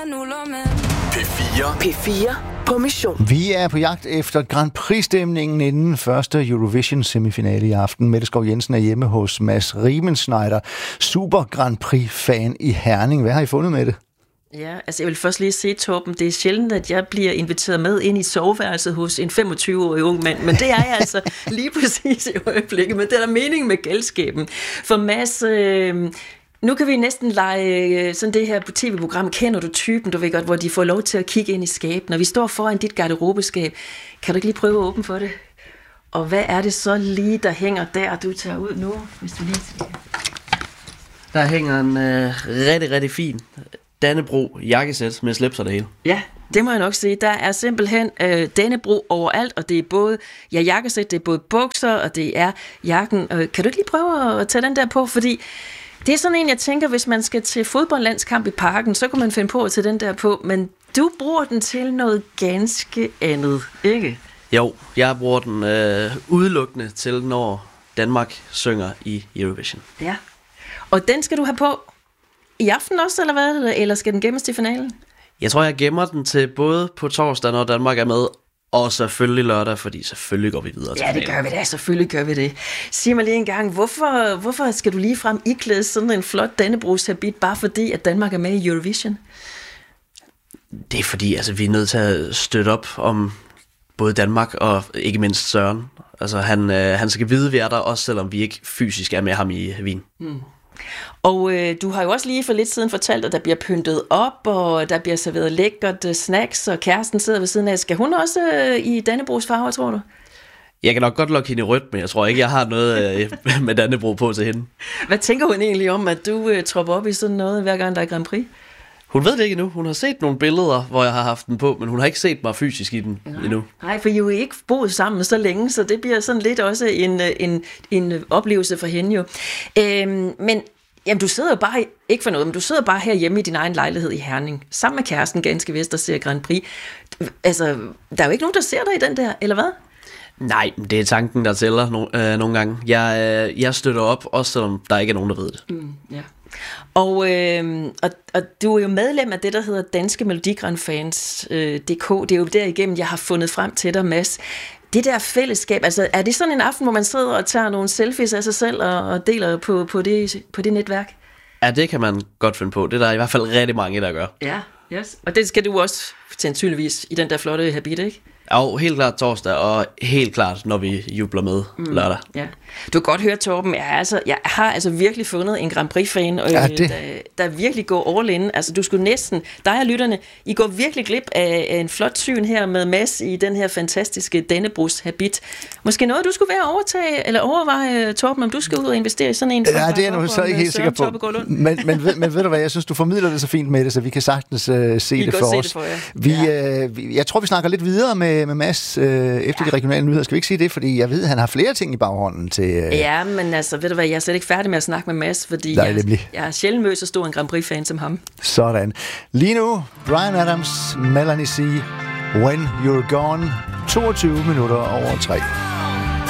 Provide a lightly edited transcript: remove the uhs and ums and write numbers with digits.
P4 på mission. Vi er på jagt efter Grand Prix-stemningen inden første Eurovision-semifinale i aften. Mette Skov Jensen er hjemme hos Mads Riemenschneider, super Grand Prix-fan i Herning. Hvad har I fundet med det? Ja, altså jeg vil først lige sige, Torben, det er sjældent, at jeg bliver inviteret med ind i soveværelset hos en 25-årig ung mand, men det er jeg altså lige præcis i øjeblikket, men det er der mening med galskaben. For Mads, nu kan vi næsten lege sådan det her på tv-program, Kender du typen, du ved godt, hvor de får lov til at kigge ind i skabet. Når vi står foran dit garderobeskab, kan du ikke lige prøve at åbne for det? Og hvad er det så lige, der hænger der, du tager ud nu, hvis du lige... Der hænger en rigtig, rigtig fin Dannebrog jakkesæt med slips og det hele. Ja, det må jeg nok sige. Der er simpelthen Dannebrog overalt, og det er både jakkesæt, det er både bukser, og det er jakken. Kan du ikke lige prøve at tage den der på? Fordi det er sådan en, jeg tænker, hvis man skal til fodboldlandskamp i parken, så kan man finde på at tage den der på, men du bruger den til noget ganske andet, ikke? Jo, jeg bruger den udelukkende til, når Danmark synger i Eurovision. Ja, og den skal du have på i aften også, eller hvad? Eller skal den gemmes til finalen? Jeg tror, jeg gemmer den til både på torsdag, når Danmark er med, og selvfølgelig lørdag, fordi selvfølgelig går vi videre til finalen. Ja, det gør vi da. Selvfølgelig gør vi det. Sig mig lige en gang, hvorfor skal du lige frem iklæde sådan en flot Dannebrogshabit, bare fordi, at Danmark er med i Eurovision? Det er fordi, altså, vi er nødt til at støtte op om både Danmark og ikke mindst Søren. Altså, han skal vide, at vi er der, også selvom vi ikke fysisk er med ham i Wien. Og du har jo også lige for lidt siden fortalt, at der bliver pyntet op, og der bliver serveret lækkert snacks, og kæresten sidder ved siden af. Skal hun også i Dannebrogs farver, tror du? Jeg kan nok godt lokke hende i rødt, men jeg tror ikke, jeg har noget med Dannebrog på til hende. Hvad tænker hun egentlig om, at du tropper op i sådan noget, hver gang der er Grand Prix? Hun ved det ikke endnu. Hun har set nogle billeder, hvor jeg har haft den på, men hun har ikke set mig fysisk i den endnu. Nej, for I jo ikke boet sammen så længe, så det bliver sådan lidt også en oplevelse for hende jo. Men jamen, du sidder jo bare, ikke for noget, men du sidder bare herhjemme i din egen lejlighed i Herning, sammen med kæresten ganske vist, der ser Grand Prix. Altså, der er jo ikke nogen, der ser dig i den der, eller hvad? Nej, det er tanken, der tæller nogle gange. Jeg støtter op, også selvom der ikke er nogen, der ved det. Ja. Og du er jo medlem af det, der hedder Danske Melodi Grand Fans DK. Det er jo derigennem, jeg har fundet frem til dig, Mads. Det der fællesskab, altså er det sådan en aften, hvor man sidder og tager nogle selfies af sig selv og deler på det netværk? Ja, det kan man godt finde på. Det er der i hvert fald rigtig mange, der gør. Ja, yes. Og det skal du også sandsynligvis i den der flotte habit, ikke? Ja, helt klart torsdag, og helt klart, når vi jubler med lørdag. Ja. Du kan godt høre, Torben, jeg har altså virkelig fundet en Grand Prix-fan, der virkelig går all in. Altså, du skulle næsten, dig og lytterne, I går virkelig glip af en flot syn her med Mads i den her fantastiske Dannebrogs habit. Måske noget, du skulle være overtage, eller overveje, Torben, om du skal ud og investere i sådan en? Ja, det er jeg nu så ikke helt sikker på. Men ved du hvad, jeg synes, du formidler det så fint med det, så vi kan sagtens se det for os. Jeg tror, vi snakker lidt videre med Mads efter de regionale nyheder. Skal vi ikke sige det? Fordi jeg ved, at han har flere ting i baghånden til... Ja, men altså, ved du hvad, jeg er slet ikke færdig med at snakke med Mads, fordi jeg er sjældent mødt så stor en Grand Prix-fan som ham. Sådan. Lige nu, Bryan Adams, Melanie C. When You're Gone, 22 minutter over 3.